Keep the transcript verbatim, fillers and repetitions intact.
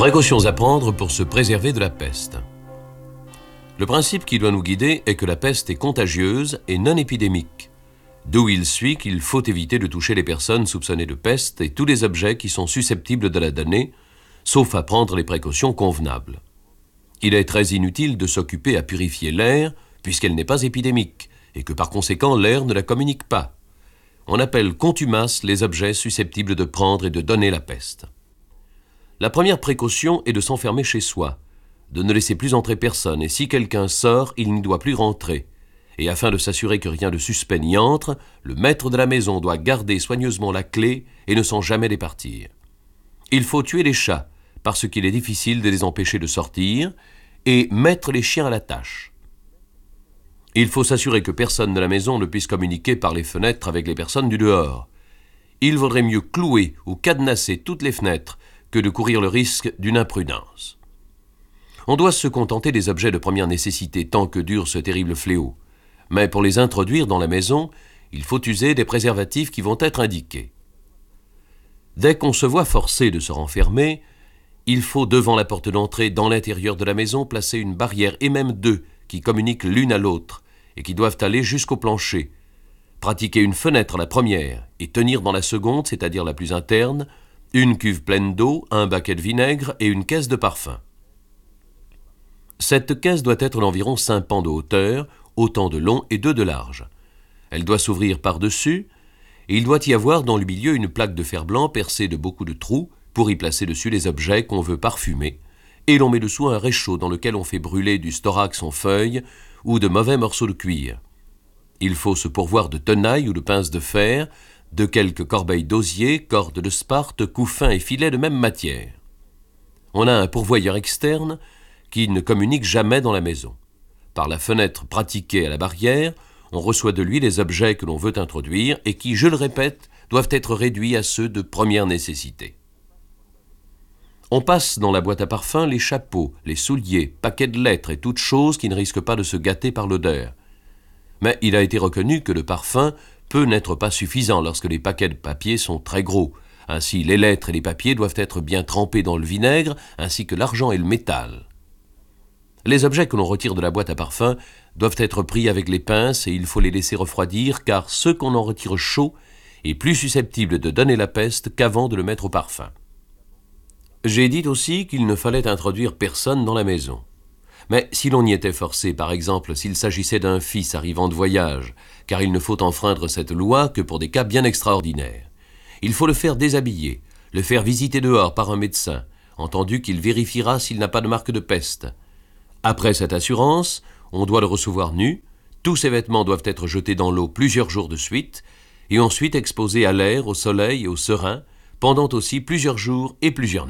Précautions à prendre pour se préserver de la peste. Le principe qui doit nous guider est que la peste est contagieuse et non épidémique, d'où il suit qu'il faut éviter de toucher les personnes soupçonnées de peste et tous les objets qui sont susceptibles de la donner, sauf à prendre les précautions convenables. Il est très inutile de s'occuper à purifier l'air, puisqu'elle n'est pas épidémique, et que par conséquent l'air ne la communique pas. On appelle contumace les objets susceptibles de prendre et de donner la peste. La première précaution est de s'enfermer chez soi, de ne laisser plus entrer personne, et si quelqu'un sort, il n'y doit plus rentrer. Et afin de s'assurer que rien de suspect n'y entre, le maître de la maison doit garder soigneusement la clé et ne s'en jamais départir. Il faut tuer les chats, parce qu'il est difficile de les empêcher de sortir, et mettre les chiens à la tâche. Il faut s'assurer que personne de la maison ne puisse communiquer par les fenêtres avec les personnes du dehors. Il vaudrait mieux clouer ou cadenasser toutes les fenêtres que de courir le risque d'une imprudence. On doit se contenter des objets de première nécessité tant que dure ce terrible fléau. Mais pour les introduire dans la maison, il faut user des préservatifs qui vont être indiqués. Dès qu'on se voit forcé de se renfermer, il faut devant la porte d'entrée dans l'intérieur de la maison placer une barrière et même deux qui communiquent l'une à l'autre et qui doivent aller jusqu'au plancher. Pratiquer une fenêtre à la première et tenir dans la seconde, c'est-à-dire la plus interne, une cuve pleine d'eau, un baquet de vinaigre et une caisse de parfum. Cette caisse doit être d'environ cinq pans de hauteur, autant de long et deux de large. Elle doit s'ouvrir par-dessus et il doit y avoir dans le milieu une plaque de fer blanc percée de beaucoup de trous pour y placer dessus les objets qu'on veut parfumer, et l'on met dessous un réchaud dans lequel on fait brûler du storax en feuilles ou de mauvais morceaux de cuir. Il faut se pourvoir de tenailles ou de pinces de fer, de quelques corbeilles d'osier, cordes de sparte, couffins et filets de même matière. On a un pourvoyeur externe qui ne communique jamais dans la maison. Par la fenêtre pratiquée à la barrière, on reçoit de lui les objets que l'on veut introduire et qui, je le répète, doivent être réduits à ceux de première nécessité. On passe dans la boîte à parfum les chapeaux, les souliers, paquets de lettres et toutes choses qui ne risquent pas de se gâter par l'odeur. Mais il a été reconnu que le parfum peut n'être pas suffisant lorsque les paquets de papier sont très gros. Ainsi, les lettres et les papiers doivent être bien trempés dans le vinaigre, ainsi que l'argent et le métal. Les objets que l'on retire de la boîte à parfum doivent être pris avec les pinces et il faut les laisser refroidir car ce qu'on en retire chaud est plus susceptible de donner la peste qu'avant de le mettre au parfum. J'ai dit aussi qu'il ne fallait introduire personne dans la maison. Mais si l'on y était forcé, par exemple s'il s'agissait d'un fils arrivant de voyage, car il ne faut enfreindre cette loi que pour des cas bien extraordinaires, il faut le faire déshabiller, le faire visiter dehors par un médecin, entendu qu'il vérifiera s'il n'a pas de marque de peste. Après cette assurance, on doit le recevoir nu, tous ses vêtements doivent être jetés dans l'eau plusieurs jours de suite, et ensuite exposés à l'air, au soleil et au serein, pendant aussi plusieurs jours et plusieurs nuits.